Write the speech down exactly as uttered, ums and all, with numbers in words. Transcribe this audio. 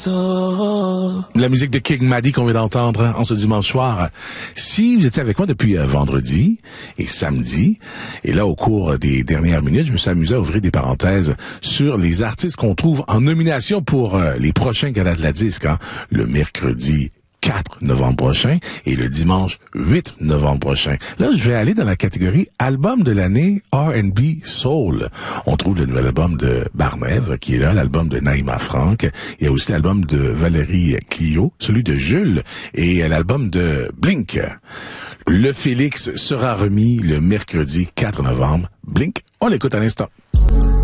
La musique de King Maddy qu'on vient d'entendre en ce dimanche soir. Si vous étiez avec moi depuis euh, vendredi et samedi, et là au cours des dernières minutes, je me suis amusé à ouvrir des parenthèses sur les artistes qu'on trouve en nomination pour euh, les prochains galas de la disque, hein, le mercredi quatre novembre prochain et le dimanche huit novembre prochain. Là, je vais aller dans la catégorie album de l'année R and B Soul. On trouve le nouvel album de Barnève qui est là, l'album de Naïma Franck. Il y a aussi l'album de Valérie Clio, celui de Jules et l'album de Blink. Le Félix sera remis le mercredi quatre novembre. Blink, on l'écoute à l'instant.